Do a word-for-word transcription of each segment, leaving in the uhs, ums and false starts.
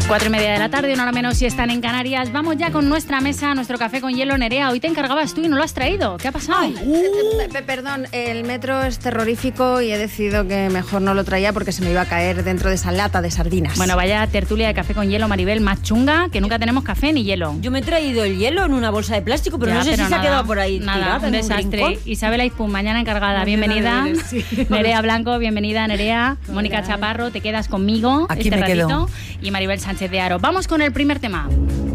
Cuatro y media de la tarde, una hora menos si están en Canarias. Vamos ya con nuestra mesa, nuestro café con hielo. Nerea, hoy te encargabas tú y no lo has traído. ¿Qué ha pasado? Ay, uh. p- perdón, el metro es terrorífico y he decidido que mejor no lo traía porque se me iba a caer dentro de esa lata de sardinas. Bueno, vaya tertulia de café con hielo, Maribel, más chunga, que nunca tenemos café ni hielo. Yo me he traído el hielo en una bolsa de plástico, pero ya, no sé pero si nada, se ha quedado por ahí nada, tirada, un en desastre. un rincón. Isabel Aizpún, mañana encargada, bienvenida. Deberes, sí. Nerea Blanco, bienvenida, Nerea. Hola. Mónica Chaparro, te quedas conmigo aquí este me ratito. Quedo. Y Maribel Sánchez de Aro. Vamos con el primer tema.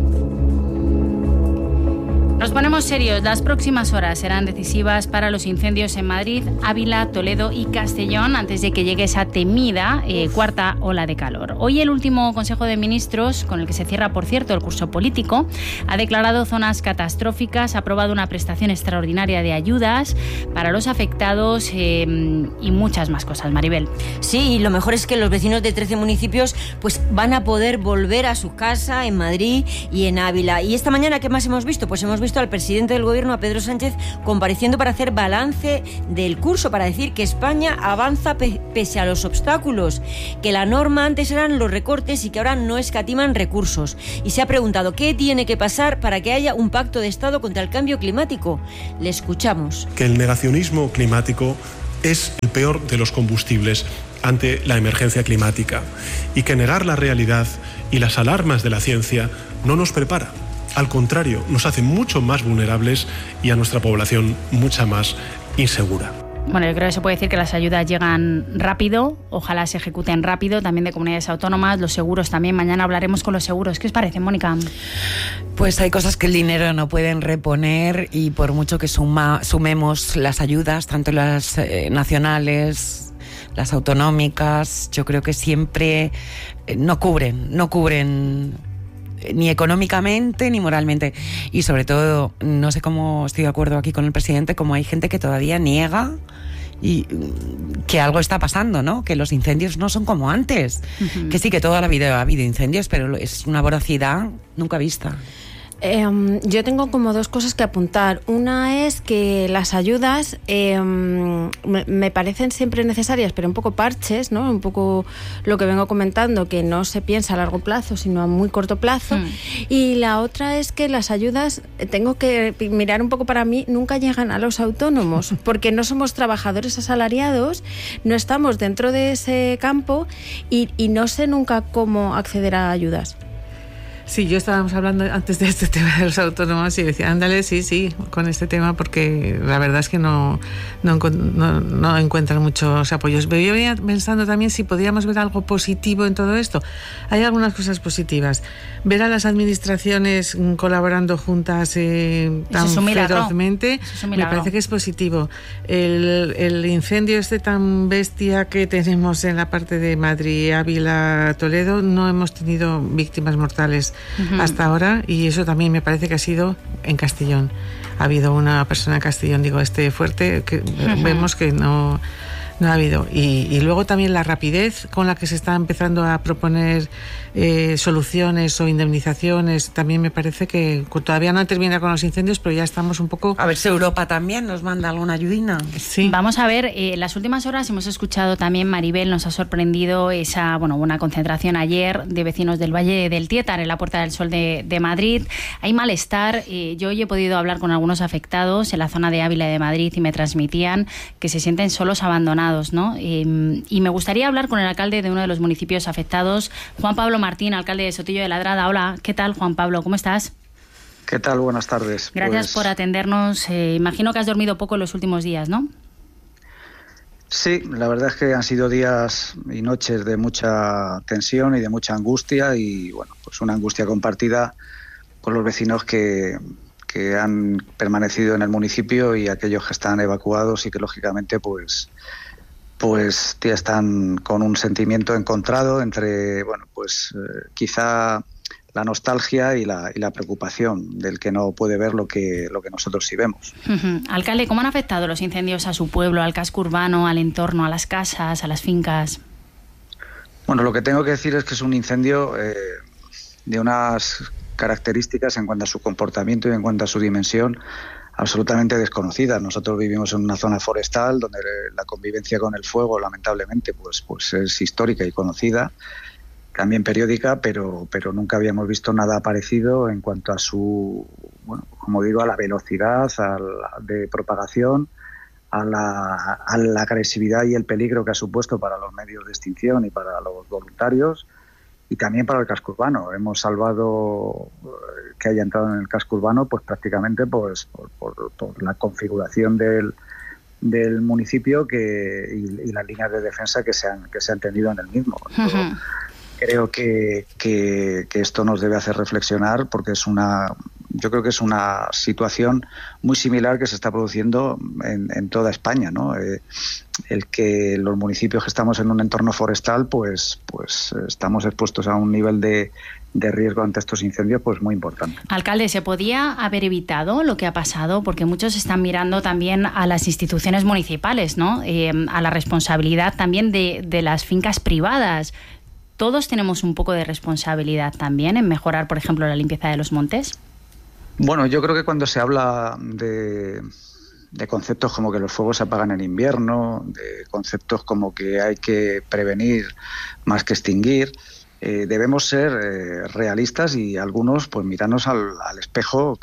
Nos ponemos serios. Las próximas horas serán decisivas para los incendios en Madrid, Ávila, Toledo y Castellón antes de que llegue esa temida eh, cuarta ola de calor. Hoy el último Consejo de Ministros, con el que se cierra, por cierto, el curso político, ha declarado zonas catastróficas, ha aprobado una prestación extraordinaria de ayudas para los afectados eh, y muchas más cosas, Maribel. Sí, y lo mejor es que los vecinos de trece municipios pues van a poder volver a su casa en Madrid y en Ávila. Y esta mañana, ¿qué más hemos visto? Pues hemos visto al presidente del gobierno, a Pedro Sánchez, compareciendo para hacer balance del curso, para decir que España avanza pe- pese a los obstáculos, que la norma antes eran los recortes y que ahora no escatiman recursos. Y se ha preguntado qué tiene que pasar para que haya un pacto de Estado contra el cambio climático. Le escuchamos. Que el negacionismo climático es el peor de los combustibles ante la emergencia climática y que negar la realidad y las alarmas de la ciencia no nos prepara. Al contrario, nos hace mucho más vulnerables y a nuestra población mucha más insegura. Bueno, yo creo que se puede decir que las ayudas llegan rápido, ojalá se ejecuten rápido, también de comunidades autónomas, los seguros también. Mañana hablaremos con los seguros. ¿Qué os parece, Mónica? Pues hay cosas que el dinero no pueden reponer y por mucho que suma, sumemos las ayudas, tanto las eh, nacionales, las autonómicas, yo creo que siempre eh, no cubren, no cubren ni económicamente ni moralmente. Y sobre todo, no sé cómo estoy de acuerdo aquí con el presidente, como hay gente que todavía niega y que algo está pasando, ¿no? Que los incendios no son como antes. Uh-huh. Que sí, que toda la vida ha habido incendios, pero es una voracidad nunca vista. Eh, yo tengo como dos cosas que apuntar. Una es que las ayudas eh, me, me parecen siempre necesarias, pero un poco parches, ¿no? Un poco lo que vengo comentando, que no se piensa a largo plazo, sino a muy corto plazo. Mm. Y la otra es que las ayudas, tengo que mirar un poco para mí, nunca llegan a los autónomos, porque no somos trabajadores asalariados, no estamos dentro de ese campo y, y no sé nunca cómo acceder a ayudas. Sí, yo estábamos hablando antes de este tema de los autónomos y decía, ándale, sí, sí, con este tema, porque la verdad es que no, no, no, no encuentran muchos apoyos. Pero yo venía pensando también si podríamos ver algo positivo en todo esto. Hay algunas cosas positivas. Ver a las administraciones colaborando juntas eh, tan ferozmente, me parece que es positivo. El, el incendio este tan bestia que tenemos en la parte de Madrid, Ávila, Toledo, no hemos tenido víctimas mortales Uh-huh. hasta ahora, y eso también me parece que ha sido en Castellón. Ha habido una persona en Castellón, digo, este fuerte, que uh-huh. vemos que no, no ha habido. Y, y luego también la rapidez con la que se está empezando a proponer eh, soluciones o indemnizaciones, también me parece que todavía no termina con los incendios, pero ya estamos un poco... A ver si Europa también nos manda alguna ayudina. Sí. Vamos a ver, en eh, las últimas horas hemos escuchado también, Maribel, nos ha sorprendido esa, bueno, una concentración ayer de vecinos del Valle del Tietar en la Puerta del Sol de, de Madrid. Hay malestar, eh, yo hoy he podido hablar con algunos afectados en la zona de Ávila de Madrid y me transmitían que se sienten solos, abandonados, ¿no? Eh, y me gustaría hablar con el alcalde de uno de los municipios afectados, Juan Pablo Martín, alcalde de Sotillo de Ladrada. Hola, ¿qué tal, Juan Pablo? ¿Cómo estás? ¿Qué tal? Buenas tardes. Gracias pues... por atendernos. Eh, imagino que has dormido poco en los últimos días, ¿no? Sí, la verdad es que han sido días y noches de mucha tensión y de mucha angustia y, bueno, pues una angustia compartida por los vecinos que, que han permanecido en el municipio y aquellos que están evacuados y que, lógicamente, pues... pues ya están con un sentimiento encontrado entre, bueno, pues eh, quizá la nostalgia y la, y la preocupación del que no puede ver lo que, lo que nosotros sí vemos. Uh-huh. Alcalde, ¿cómo han afectado los incendios a su pueblo, al casco urbano, al entorno, a las casas, a las fincas? Bueno, lo que tengo que decir es que es un incendio eh, de unas características en cuanto a su comportamiento y en cuanto a su dimensión absolutamente desconocidas. Nosotros vivimos en una zona forestal donde la convivencia con el fuego, lamentablemente, pues, pues es histórica y conocida. también periódica, pero, pero nunca habíamos visto nada parecido en cuanto a su, bueno, como digo, a la velocidad a la, de propagación, a la, a la agresividad y el peligro que ha supuesto para los medios de extinción y para los voluntarios, y también para el casco urbano. Hemos salvado que haya entrado en el casco urbano pues prácticamente pues, por, por, por la configuración del, del municipio que, y, y las líneas de defensa que se han, que se han tendido en el mismo. Uh-huh. Creo que, que, que esto nos debe hacer reflexionar, porque es una, yo creo que es una situación muy similar que se está produciendo en, en toda España, ¿no? Eh, el que los municipios que estamos en un entorno forestal, pues, pues estamos expuestos a un nivel de, de riesgo ante estos incendios, pues muy importante. Alcalde, ¿se podía haber evitado lo que ha pasado? Porque muchos están mirando también a las instituciones municipales, ¿no? Eh, a la responsabilidad también de, de las fincas privadas. ¿Todos tenemos un poco de responsabilidad también en mejorar, por ejemplo, la limpieza de los montes? Bueno, yo creo que cuando se habla de, de conceptos como que los fuegos se apagan en invierno, de conceptos como que hay que prevenir más que extinguir, eh, debemos ser eh, realistas y algunos pues mirarnos al, al espejo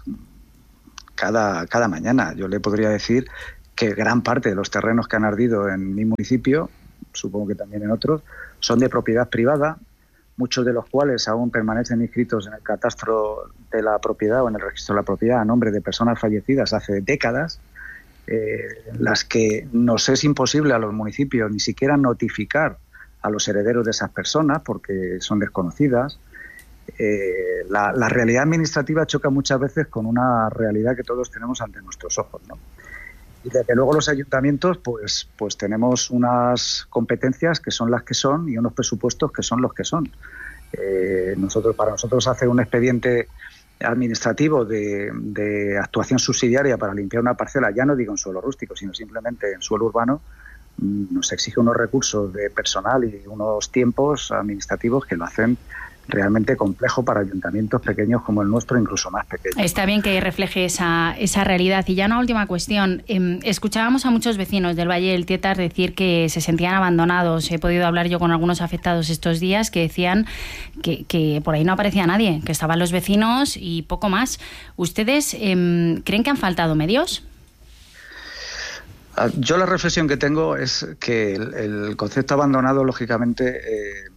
cada, cada mañana. Yo le podría decir que gran parte de los terrenos que han ardido en mi municipio, supongo que también en otros, son de propiedad privada, muchos de los cuales aún permanecen inscritos en el catastro de la propiedad o en el registro de la propiedad a nombre de personas fallecidas hace décadas, eh, las que nos es imposible a los municipios ni siquiera notificar a los herederos de esas personas porque son desconocidas. Eh, la, la realidad administrativa choca muchas veces con una realidad que todos tenemos ante nuestros ojos, ¿no? Y desde luego los ayuntamientos pues pues tenemos unas competencias que son las que son y unos presupuestos que son los que son. Eh, nosotros para nosotros hacer un expediente administrativo de, de actuación subsidiaria para limpiar una parcela, ya no digo en suelo rústico, sino simplemente en suelo urbano, nos exige unos recursos de personal y unos tiempos administrativos que lo hacen realmente complejo para ayuntamientos pequeños como el nuestro, incluso más pequeños. Está bien que refleje esa, esa realidad. Y ya una última cuestión. Eh, escuchábamos a muchos vecinos del Valle del Tietar decir que se sentían abandonados. He podido hablar yo con algunos afectados estos días que decían que, que por ahí no aparecía nadie, que estaban los vecinos y poco más. ¿Ustedes eh, creen que han faltado medios? Yo la reflexión que tengo es que el, el concepto abandonado, lógicamente, eh,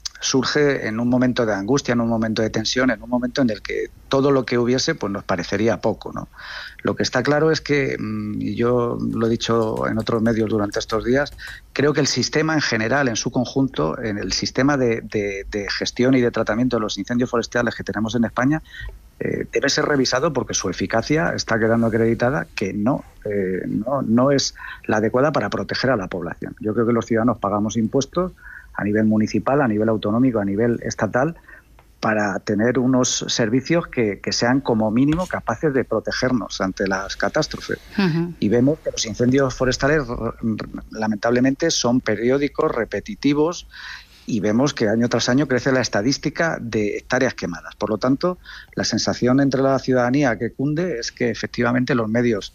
surge en un momento de angustia, en un momento de tensión, en un momento en el que todo lo que hubiese pues nos parecería poco, ¿no? Lo que está claro es que, y yo lo he dicho en otros medios durante estos días, creo que el sistema en general, en su conjunto, en el sistema de, de, de gestión y de tratamiento de los incendios forestales que tenemos en España, eh, debe ser revisado porque su eficacia está quedando acreditada que no, eh, no, no es la adecuada para proteger a la población. Yo creo que los ciudadanos pagamos impuestos a nivel municipal, a nivel autonómico, a nivel estatal, para tener unos servicios que, que sean como mínimo capaces de protegernos ante las catástrofes. Uh-huh. Y vemos que los incendios forestales lamentablemente son periódicos, repetitivos, y vemos que año tras año crece la estadística de hectáreas quemadas. Por lo tanto, la sensación entre la ciudadanía que cunde es que efectivamente los medios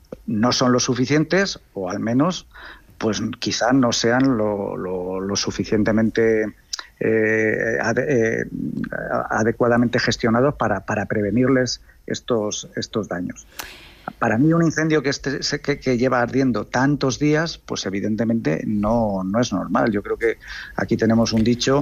no son lo suficientes, o al menos pues quizás no sean lo, lo, lo suficientemente eh, ade, eh, adecuadamente gestionados para, para prevenirles estos, estos daños. Para mí un incendio que, este, que, que lleva ardiendo tantos días, pues evidentemente no, no es normal. Yo creo que aquí tenemos un dicho,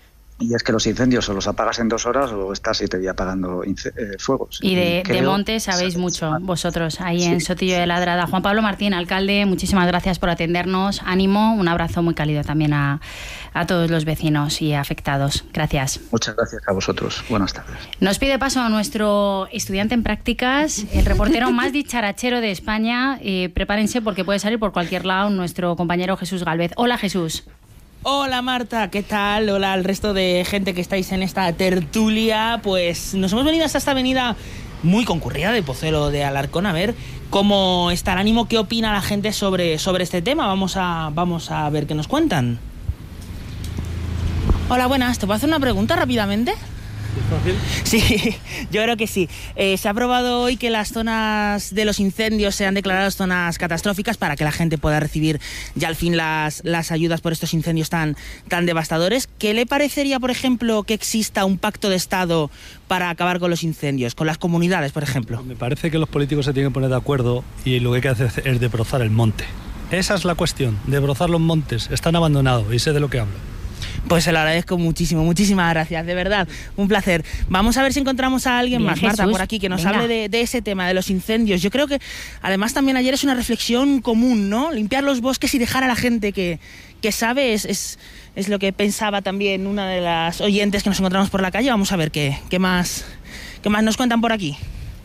y es que los incendios o los apagas en dos horas o estás siete días apagando eh, fuegos. Y de, de monte sabéis mucho vosotros, ahí sí, en Sotillo de Ladrada. Juan Pablo Martín, alcalde, muchísimas gracias por atendernos. Ánimo, un abrazo muy cálido también a, a todos los vecinos y afectados. Gracias. Muchas gracias a vosotros. Buenas tardes. Nos pide paso a nuestro estudiante en prácticas, el reportero más dicharachero de España. Eh, prepárense porque puede salir por cualquier lado nuestro compañero Jesús Gálvez. Hola, Jesús. Hola Marta, ¿qué tal? Hola al resto de gente que estáis en esta tertulia. Pues nos hemos venido hasta esta avenida muy concurrida de Pozuelo de Alarcón a ver cómo está el ánimo, qué opina la gente sobre, sobre este tema. Vamos a, vamos a ver qué nos cuentan. Hola, buenas, ¿te puedo hacer una pregunta rápidamente? fácil? Sí, yo creo que sí. Eh, se ha aprobado hoy que las zonas de los incendios sean declaradas zonas catastróficas para que la gente pueda recibir ya al fin las, las ayudas por estos incendios tan, tan devastadores. ¿Qué le parecería, por ejemplo, que exista un pacto de Estado para acabar con los incendios, con las comunidades, por ejemplo? Me parece que los políticos se tienen que poner de acuerdo y lo que hay que hacer es debrozar el monte. Esa es la cuestión, debrozar los montes. Están abandonados y sé de lo que hablo. Pues se lo agradezco muchísimo, muchísimas gracias, de verdad, un placer. Vamos a ver si encontramos a alguien Bien, más, Marta, Jesús, por aquí, que nos venga. hable de, de ese tema, de los incendios. Yo creo que, además, también ayer es una reflexión común, ¿no? Limpiar los bosques y dejar a la gente que, que sabe es, es, es lo que pensaba también una de las oyentes que nos encontramos por la calle. Vamos a ver qué, qué, más, qué más nos cuentan por aquí.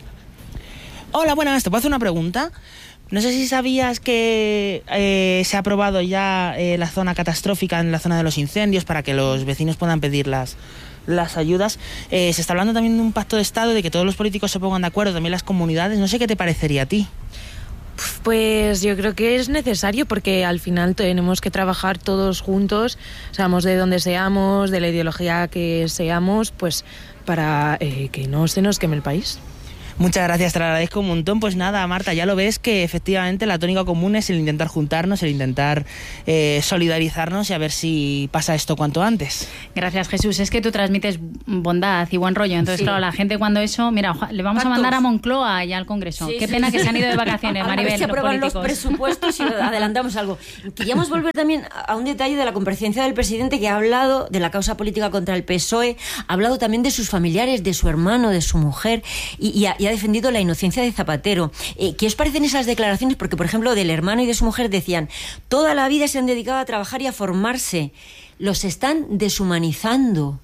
Hola, buenas, ¿te puedo hacer una pregunta? No sé si sabías que eh, se ha aprobado ya eh, la zona catastrófica en la zona de los incendios para que los vecinos puedan pedir las, las ayudas. Eh, se está hablando también de un pacto de Estado, de que todos los políticos se pongan de acuerdo, también las comunidades. No sé qué te parecería a ti. Pues yo creo que es necesario porque al final tenemos que trabajar todos juntos, seamos de donde seamos, de la ideología que seamos, pues para eh, que no se nos queme el país. Muchas gracias, te lo agradezco un montón. Pues nada, Marta, ya lo ves que efectivamente la tónica común es el intentar juntarnos, el intentar eh, solidarizarnos y a ver si pasa esto cuanto antes. Gracias, Jesús. Es que tú transmites bondad y buen rollo. Entonces, sí. claro, la gente cuando eso... Mira, le vamos Pactos. a mandar a Moncloa y al Congreso. Sí, Qué sí, pena sí. que se han ido de vacaciones, Maribel, a ver si los aprueban políticos. los presupuestos y adelantamos algo. Queríamos volver también a un detalle de la comparecencia del presidente, que ha hablado de la causa política contra el P S O E, ha hablado también de sus familiares, de su hermano, de su mujer, y, y, ha, y ha defendido la inocencia de Zapatero. Eh, ¿Qué os parecen esas declaraciones? Porque, por ejemplo, del hermano y de su mujer decían: toda la vida se han dedicado a trabajar y a formarse. Los están deshumanizando.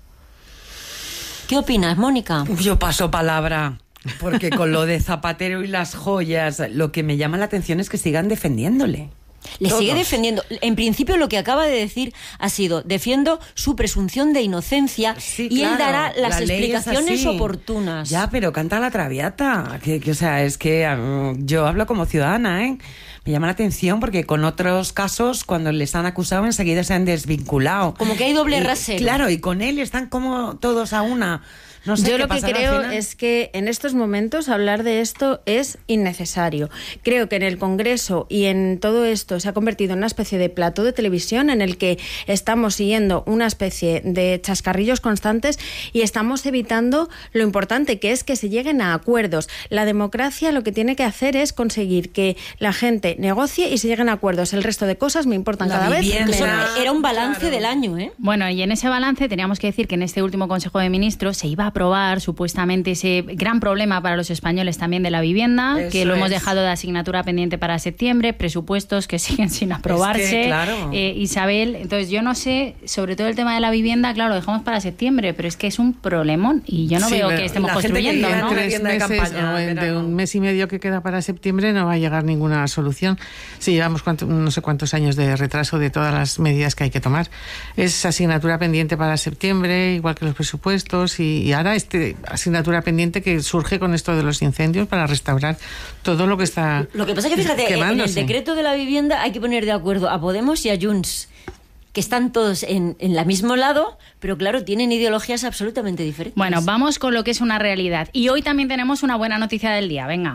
¿Qué opinas, Mónica? Yo paso palabra, porque con lo de Zapatero y las joyas, lo que me llama la atención es que sigan defendiéndole. Le Todos. sigue defendiendo. En principio lo que acaba de decir ha sido: defiendo su presunción de inocencia, sí, y claro, él dará las la explicaciones oportunas. Ya, pero canta la traviata. Que, que, o sea, es que um, yo hablo como ciudadana, ¿eh? Me llama la atención porque con otros casos, cuando les han acusado, enseguida se han desvinculado. Como que hay doble y, rasero. Claro, y con él están como todos a una. No sé Yo qué lo que pasará creo al final. es que en estos momentos hablar de esto es innecesario. Creo que en el Congreso y en todo esto se ha convertido en una especie de plató de televisión en el que estamos siguiendo una especie de chascarrillos constantes y estamos evitando lo importante, que es que se lleguen a acuerdos. La democracia lo que tiene que hacer es conseguir que la gente negocie y se lleguen a acuerdos. El resto de cosas me importan La cada vivienda. vez Eso menos. era un balance Claro. del año, ¿eh? Bueno, y en ese balance teníamos que decir que en este último Consejo de Ministros se iba a aprobar supuestamente ese gran problema para los españoles también de la vivienda, Eso que lo hemos es. dejado de asignatura pendiente para septiembre, presupuestos que siguen sin aprobarse. Es que, claro. eh, Isabel, entonces yo no sé, sobre todo el tema de la vivienda, claro, lo dejamos para septiembre, pero es que es un problemón y yo no Sí, veo pero que estemos la gente que construyendo, vive ¿no? en Tres vivienda de meses campaña, o en- de verano. un mes y medio que queda para septiembre no va a llegar ninguna solución. Sí, llevamos cuánto- no sé cuántos años de retraso de todas las medidas que hay que tomar. Es asignatura pendiente para septiembre, igual que los presupuestos, y, y ahora este asignatura pendiente que surge con esto de los incendios para restaurar todo lo que está Lo que pasa es que, fíjate, en el quemándose. decreto de la vivienda hay que poner de acuerdo a Podemos y a Junts, que están todos en en el mismo lado, pero claro, tienen ideologías absolutamente diferentes. Bueno, vamos con lo que es una realidad. Y hoy también tenemos una buena noticia del día. Venga.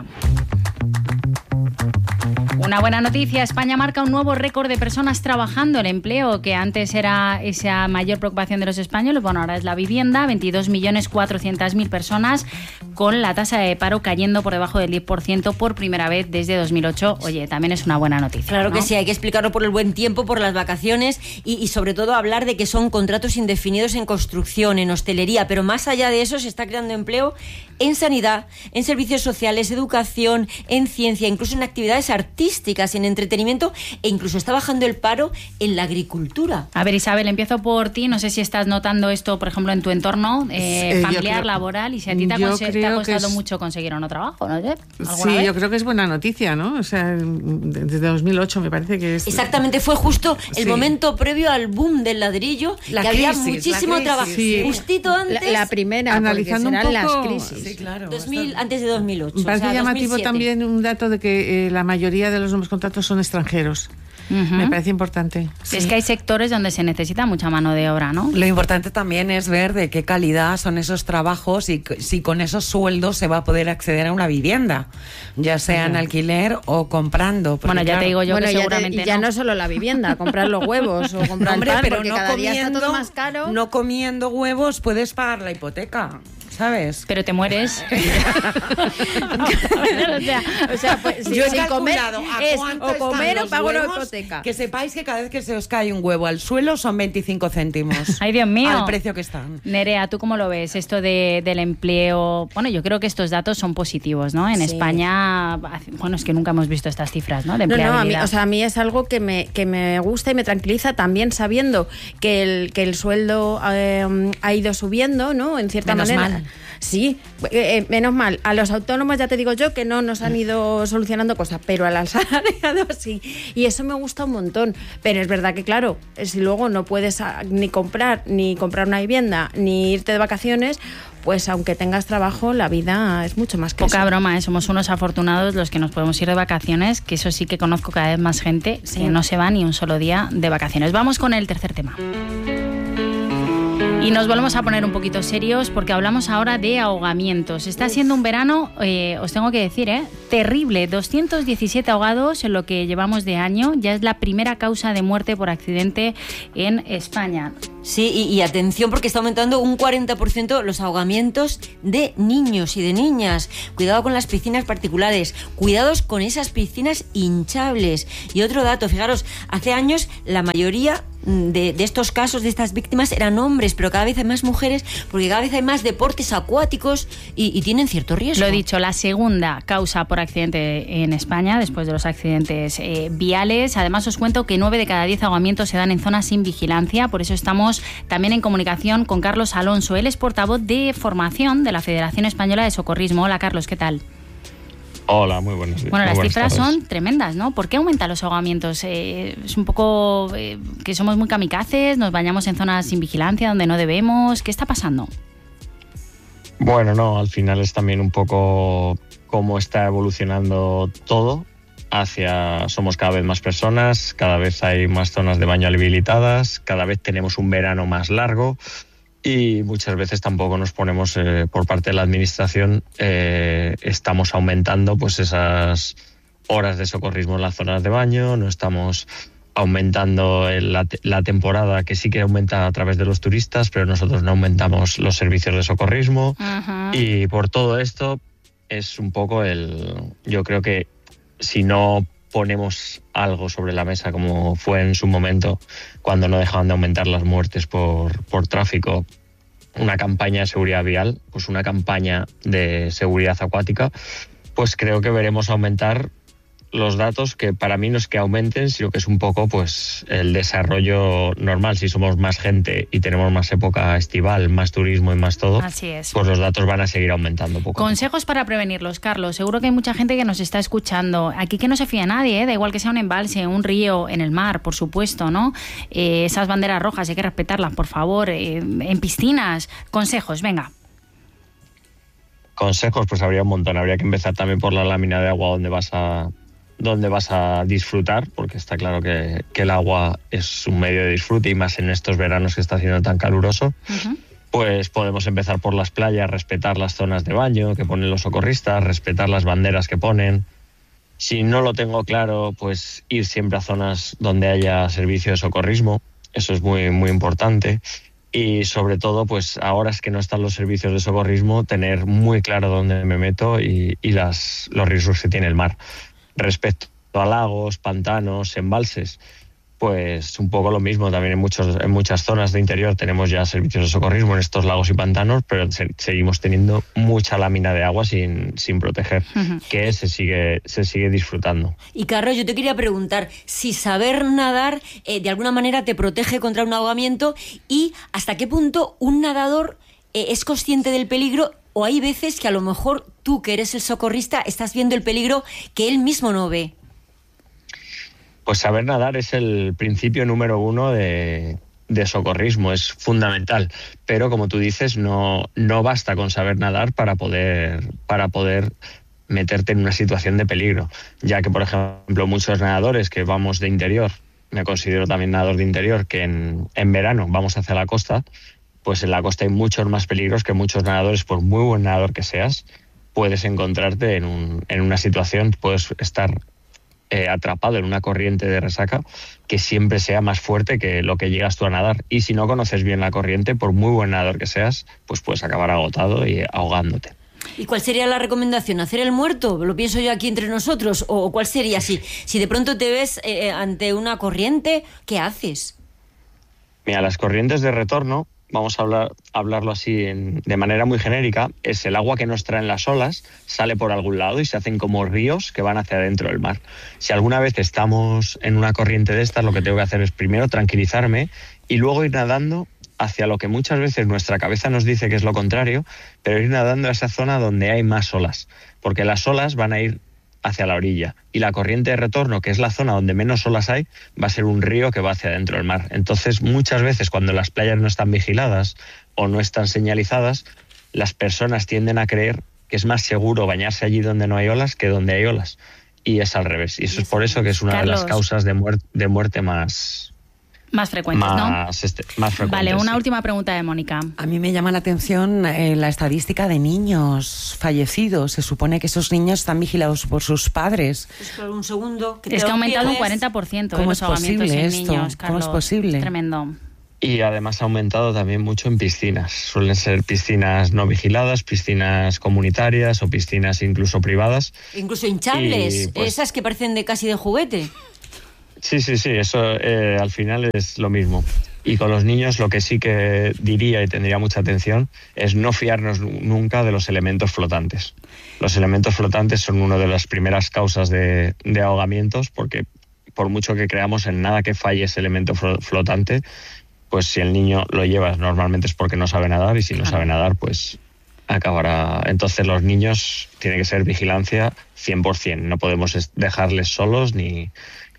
Una buena noticia, España marca un nuevo récord de personas trabajando. El empleo, que antes era esa mayor preocupación de los españoles, bueno, ahora es la vivienda, veintidós millones cuatrocientas mil personas, con la tasa de paro cayendo por debajo del diez por ciento por primera vez desde dos mil ocho. Oye, también es una buena noticia. Claro, ¿no? que sí, hay que explicarlo por el buen tiempo, por las vacaciones y, y sobre todo hablar de que son contratos indefinidos en construcción, en hostelería, pero más allá de eso se está creando empleo en sanidad, en servicios sociales, educación, en ciencia, incluso en actividades artísticas, en entretenimiento, e incluso está bajando el paro en la agricultura. A ver, Isabel, empiezo por ti. No sé si estás notando esto, por ejemplo, en tu entorno eh, Eh, yo familiar, creo- laboral, y si a ti te ha, yo conse- te ha creo que costado es- mucho conseguir un trabajo, ¿no? ¿Alguna Sí, vez? yo creo que es buena noticia, ¿no? O sea, desde dos mil ocho me parece que es... Exactamente, fue justo el Sí. momento previo al boom del ladrillo, La que había crisis, la muchísimo crisis, trabajo. sí. Justito antes, La, la primera, Analizando porque un serán poco- las crisis. Sí, claro. dos mil, antes de dos mil ocho. Me parece o sea, llamativo dos mil siete. también un dato de que eh, la mayoría de los nuevos contratos son extranjeros. Uh-huh. Me parece importante. Es Sí. que hay sectores donde se necesita mucha mano de obra, ¿no? Lo importante también es ver de qué calidad son esos trabajos y si con esos sueldos se va a poder acceder a una vivienda, ya sea en alquiler o comprando. Bueno, ya claro, te digo yo bueno, que ya, seguramente te- ya no. no solo la vivienda, comprar los huevos o comprar Hombre, el pan, pero porque no cada día está comiendo, todo más caro. no comiendo huevos puedes pagar la hipoteca, ¿sabes? Pero te mueres. o sea, O sea, pues, si- Yo he sin comer calculado a es cuánto o están comer o los pago la huevos, hipoteca. Que sepáis que cada vez que se os cae un huevo al suelo son veinticinco céntimos. Ay, Dios mío. Al precio que están. Nerea, ¿tú cómo lo ves? Esto de, del empleo. Bueno, yo creo que estos datos son positivos, ¿no? En Sí. España, bueno, es que nunca hemos visto estas cifras, ¿no? De No, no, a mí, empleabilidad. o sea, a mí es algo que me, que me gusta y me tranquiliza también sabiendo que el, que el sueldo eh, ha ido subiendo, ¿no? En cierta Menos manera. mal. Sí, eh, eh, menos mal. A los autónomos ya te digo yo que no nos han ido solucionando cosas, pero al asalariado sí. Y eso me gusta un montón. Pero es verdad que, claro, si luego no puedes ah, ni comprar, ni comprar una vivienda, ni irte de vacaciones, pues aunque tengas trabajo, la vida es mucho más que Poca eso. broma, ¿eh? Somos unos afortunados los que nos podemos ir de vacaciones, que eso sí que conozco cada vez más gente Sí. que no se va ni un solo día de vacaciones. Vamos con el tercer tema. Y nos volvemos a poner un poquito serios porque hablamos ahora de ahogamientos. Está siendo un verano, eh, os tengo que decir, ¿eh? terrible. doscientos diecisiete ahogados en lo que llevamos de año. Ya es la primera causa de muerte por accidente en España. Sí, y, y atención porque está aumentando un cuarenta por ciento los ahogamientos de niños y de niñas. Cuidado con las piscinas particulares, cuidados con esas piscinas hinchables. Y otro dato, fijaros, hace años la mayoría de, de estos casos, de estas víctimas, eran hombres, pero cada vez hay más mujeres porque cada vez hay más deportes acuáticos y, y tienen cierto riesgo. Lo he dicho, la segunda causa por accidente en España, después de los accidentes eh, viales. Además, os cuento que nueve de cada diez ahogamientos se dan en zonas sin vigilancia. Por eso estamos también en comunicación con Carlos Alonso. Él es portavoz de formación de la Federación Española de Socorrismo. Hola, Carlos, ¿qué tal? Hola, muy buenos días. Bueno, muy las buenas cifras tardes. son tremendas, ¿no? ¿Por qué aumentan los ahogamientos? Eh, es un poco eh, que somos muy kamikazes, nos bañamos en zonas sin vigilancia donde no debemos. ¿Qué está pasando? Bueno, no, al final es también un poco cómo está evolucionando todo. Hacia somos cada vez más personas, cada vez hay más zonas de baño habilitadas, cada vez tenemos un verano más largo y muchas veces tampoco nos ponemos eh, por parte de la administración, eh, estamos aumentando pues esas horas de socorrismo en las zonas de baño, no estamos aumentando el- la, te- la temporada, que sí que aumenta a través de los turistas, pero nosotros no aumentamos los servicios de socorrismo. Ajá. Y por todo esto es un poco el... Yo creo que si no ponemos algo sobre la mesa, como fue en su momento cuando no dejaban de aumentar las muertes por, por tráfico, una campaña de seguridad vial, pues una campaña de seguridad acuática, pues creo que veremos aumentar los datos, que para mí no es que aumenten, sino que es un poco pues el desarrollo normal. Si somos más gente y tenemos más época estival, más turismo y más todo, Así es. pues los datos van a seguir aumentando poco a poco. Consejos para prevenirlos, Carlos. Seguro que hay mucha gente que nos está escuchando. Aquí que no se fía nadie, ¿eh? Da igual que sea un embalse, un río, en el mar, por supuesto, ¿no? Eh, esas banderas rojas hay que respetarlas, por favor. Eh, en piscinas, consejos, venga. Consejos, pues habría un montón. Habría que empezar también por la lámina de agua donde vas a, donde vas a disfrutar, porque está claro que, que el agua es un medio de disfrute y más en estos veranos que está haciendo tan caluroso. Uh-huh. Pues podemos empezar por las playas, respetar las zonas de baño que ponen los socorristas, respetar las banderas que ponen. Si no lo tengo claro, pues ir siempre a zonas donde haya servicio de socorrismo. Eso es muy, muy importante. Y sobre todo, pues ahora es que no están los servicios de socorrismo, tener muy claro dónde me meto y, y las, los riesgos que tiene el mar. Respecto a lagos, pantanos, embalses, pues un poco lo mismo. También en, muchos, en muchas zonas de interior tenemos ya servicios de socorrismo en estos lagos y pantanos, pero se, seguimos teniendo mucha lámina de agua sin, sin proteger, Uh-huh. que se sigue, se sigue disfrutando. Y Carlos, yo te quería preguntar si saber nadar eh, de alguna manera te protege contra un ahogamiento y hasta qué punto un nadador eh, es consciente del peligro, o hay veces que a lo mejor tú, que eres el socorrista, estás viendo el peligro que él mismo no ve. Pues saber nadar es el principio número uno de, de socorrismo, es fundamental. Pero como tú dices, no, no basta con saber nadar para poder, para poder meterte en una situación de peligro, ya que, por ejemplo, muchos nadadores que vamos de interior, me considero también nadador de interior, que en, en verano vamos hacia la costa, pues en la costa hay muchos más peligros que muchos nadadores, por muy buen nadador que seas, puedes encontrarte en, un, en una situación, puedes estar eh, atrapado en una corriente de resaca que siempre sea más fuerte que lo que llegas tú a nadar. Y si no conoces bien la corriente, por muy buen nadador que seas, pues puedes acabar agotado y ahogándote. ¿Y cuál sería la recomendación? ¿Hacer el muerto? ¿Lo pienso yo aquí entre nosotros? ¿O cuál sería? Si, si de pronto te ves eh, ante una corriente, ¿qué haces? Mira, las corrientes de retorno, vamos a hablar, hablarlo así en, de manera muy genérica, es el agua que nos traen las olas, sale por algún lado y se hacen como ríos que van hacia adentro del mar. Si alguna vez estamos en una corriente de estas, lo que tengo que hacer es primero tranquilizarme y luego ir nadando hacia lo que muchas veces nuestra cabeza nos dice que es lo contrario, pero ir nadando a esa zona donde hay más olas, porque las olas van a ir hacia la orilla y la corriente de retorno, que es la zona donde menos olas hay, va a ser un río que va hacia adentro del mar. Entonces, muchas veces cuando las playas no están vigiladas o no están señalizadas, las personas tienden a creer que es más seguro bañarse allí donde no hay olas que donde hay olas, y es al revés. Y eso es por eso que es una Carlos, de las causas de, muer- de muerte más... Más frecuentes, más, ¿no? Este, más frecuentes. Vale, una sí. última pregunta de Mónica. A mí me llama la atención eh, la estadística de niños fallecidos. Se supone que esos niños están vigilados por sus padres. Espera un segundo. Que Es te que ha aumentado un pierdes. cuarenta por ciento ¿Cómo los es posible ahogamientos en esto? niños, ¿Cómo Carlos. es posible? Tremendo. Y además ha aumentado también mucho en piscinas. Suelen ser piscinas no vigiladas, piscinas comunitarias o piscinas incluso privadas. Incluso hinchables, Y, pues, esas que parecen de casi de juguete. Sí, sí, sí, eso eh, al final es lo mismo. Y con los niños lo que sí que diría y tendría mucha atención es no fiarnos nunca de los elementos flotantes. Los elementos flotantes son una de las primeras causas de, de ahogamientos, porque por mucho que creamos en nada que falle ese elemento flotante, pues si el niño lo lleva normalmente es porque no sabe nadar, y si no sabe nadar pues acabará. Entonces los niños tiene que ser vigilancia cien por ciento, no podemos dejarles solos ni...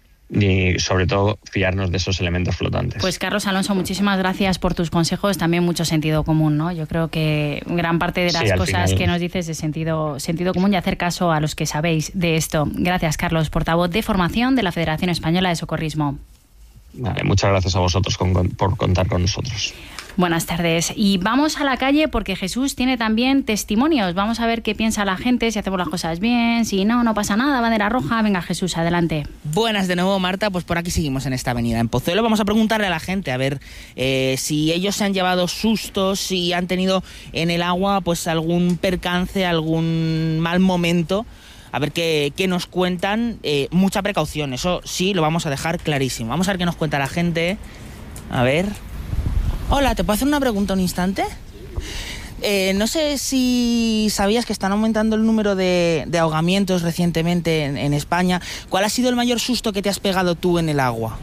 ni sobre todo fiarnos de esos elementos flotantes. Pues Carlos Alonso, muchísimas gracias por tus consejos, también mucho sentido común, ¿no? Yo creo que gran parte de las sí, cosas final... que nos dices es sentido, sentido común y hacer caso a los que sabéis de esto. Gracias, Carlos, portavoz de formación de la Federación Española de Socorrismo. Vale, muchas gracias a vosotros con, con, por contar con nosotros. Buenas tardes. Y vamos a la calle porque Jesús tiene también testimonios. Vamos a ver qué piensa la gente, si hacemos las cosas bien, si no, no pasa nada, bandera roja. Venga, Jesús, adelante. Buenas de nuevo, Marta. Pues por aquí seguimos en esta avenida, en Pozuelo. Vamos a preguntarle a la gente, a ver eh, si ellos se han llevado sustos, si han tenido en el agua pues algún percance, algún mal momento. A ver qué, qué nos cuentan. Eh, mucha precaución, eso sí, lo vamos a dejar clarísimo. Vamos a ver qué nos cuenta la gente. A ver... Hola, ¿te puedo hacer una pregunta un instante? Eh, no sé si sabías que están aumentando el número de, de ahogamientos recientemente en, en España. ¿Cuál ha sido el mayor susto que te has pegado tú en el agua?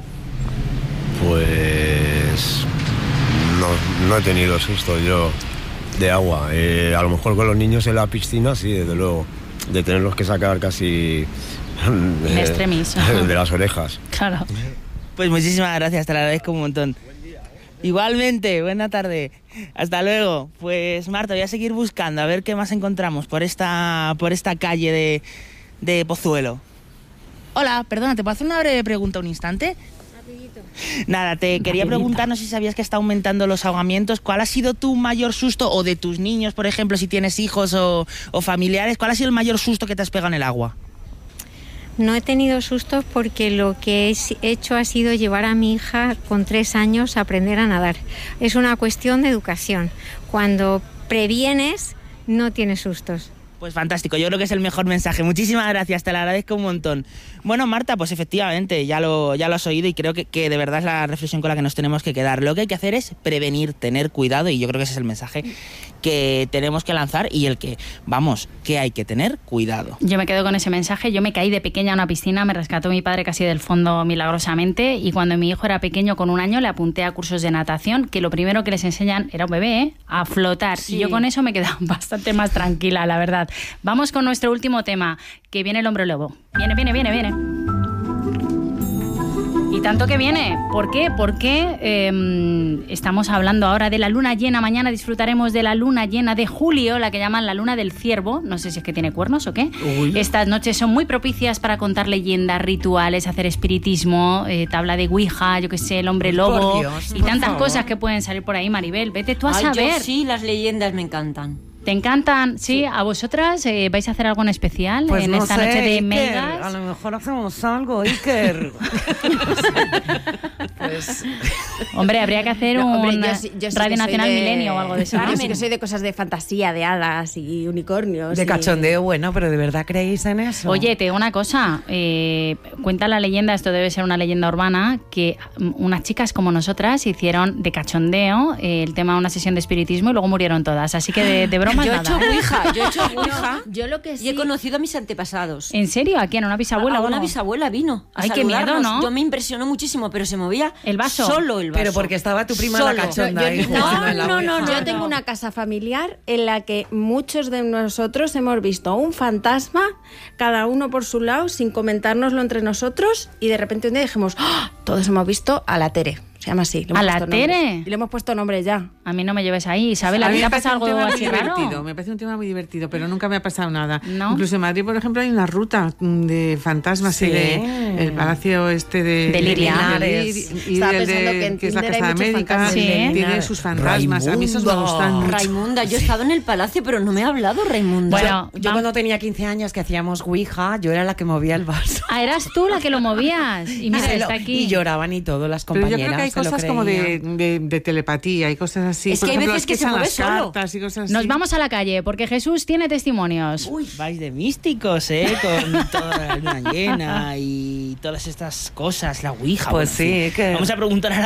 Pues no, no he tenido susto yo de agua. Eh, a lo mejor con los niños en la piscina, sí, desde luego. De tenerlos que sacar casi En eh, extremis. de las orejas. Claro. Pues muchísimas gracias, te lo agradezco un montón. Igualmente, buena tarde. Hasta luego. Pues Marta, voy a seguir buscando a ver qué más encontramos por esta, por esta calle de, de Pozuelo. Hola, perdona, ¿te puedo hacer una breve pregunta un instante? Rapidito. Nada, te quería Rapidito. preguntar, no sé si sabías que está aumentando los ahogamientos. ¿Cuál ha sido tu mayor susto, o de tus niños, por ejemplo, si tienes hijos o, o familiares? ¿Cuál ha sido el mayor susto que te has pegado en el agua? No he tenido sustos porque lo que he hecho ha sido llevar a mi hija con tres años a aprender a nadar. Es una cuestión de educación. Cuando previenes, no tienes sustos. Pues fantástico, yo creo que es el mejor mensaje. Muchísimas gracias, te lo agradezco un montón. Bueno, Marta, pues efectivamente, ya lo, ya lo has oído, y creo que, que de verdad es la reflexión con la que nos tenemos que quedar. Lo que hay que hacer es prevenir, tener cuidado, y yo creo que ese es el mensaje que tenemos que lanzar, y el que, vamos, que hay que tener cuidado. Yo me quedo con ese mensaje. Yo me caí de pequeña a una piscina, me rescató mi padre casi del fondo milagrosamente, y cuando mi hijo era pequeño, con un año, le apunté a cursos de natación, que lo primero que les enseñan, era un bebé, ¿eh? A flotar. Sí. Y yo con eso me quedaba bastante más tranquila, la verdad. Vamos con nuestro último tema, que viene el hombre lobo. Viene, viene, viene, viene. Y tanto que viene. ¿Por qué? Porque eh, estamos hablando ahora de la luna llena. Mañana disfrutaremos de la luna llena de julio, la que llaman la luna del ciervo. No sé si es que tiene cuernos o qué. Uy. Estas noches son muy propicias para contar leyendas, rituales, hacer espiritismo, eh, tabla de Ouija, yo qué sé, el hombre lobo Dios, y tantas favor. cosas que pueden salir por ahí, Maribel. Vete tú a Ay, saber. Yo sí, las leyendas me encantan. ¿Te encantan? Sí, sí. ¿A vosotras eh, vais a hacer algo en especial pues en no esta sé, noche de Iker, megas? A lo mejor hacemos algo, Iker. pues... Hombre, habría que hacer no, un hombre, yo sí, yo sí Radio Nacional de... Milenio o algo de eso. Yo sí que soy de cosas de fantasía, de hadas y unicornios. De y... cachondeo, bueno, pero ¿de verdad creéis en eso? Oye, te digo una cosa. Eh, cuenta la leyenda, esto debe ser una leyenda urbana, que unas chicas como nosotras hicieron de cachondeo eh, el tema de una sesión de espiritismo y luego murieron todas. Así que de, de broma Yo he nada, hecho ¿eh? Ouija, yo he hecho Ouija. Yo lo que sí... Y he conocido a mis antepasados. ¿En serio? ¿A quién? ¿A una bisabuela? A, a o una no? bisabuela vino. Ay, qué miedo, ¿no? Yo me impresionó muchísimo, pero se movía el vaso. Solo el vaso. Pero porque estaba tu prima Solo. la cachonda. Yo, yo, ahí, no, en la no, no, no. Yo no. tengo una casa familiar en la que muchos de nosotros hemos visto un fantasma, cada uno por su lado, sin comentárnoslo entre nosotros, y de repente un día dijimos, ¡oh! Todos hemos visto a la Tere. Se llama así. ¿A la Tere? Y le hemos puesto nombre ya. A mí no me lleves ahí, Isabel. ¿A ti te ha pasado algo así raro? Me parece un tema muy divertido, pero nunca me ha pasado nada. ¿No? Incluso en Madrid, por ejemplo, hay una ruta de fantasmas, sí. y de el palacio este de... De Liria. De y Estaba de, pensando de, que, en que es la Casa de América, sí. tiene sus fantasmas. Raimundo. A mí esos me gustan mucho. Raimunda, yo he estado en el palacio, pero no me ha hablado Raimunda. Bueno, yo, yo cuando tenía quince años que hacíamos Ouija, yo era la que movía el vaso. Ah, eras tú la que lo movías. Y mira, está aquí. Y lloraban y todo, las compañeras. Pero yo creo que hay cosas como de De, de telepatía y cosas así. Es que Por hay ejemplo, veces que, que se mueve solo. Y cosas así. Nos vamos a la calle porque Jesús tiene testimonios. Uy, vais de místicos, ¿eh? Con toda la luna llena y todas estas cosas, la Ouija. Pues bueno, sí, que... Vamos a preguntar a la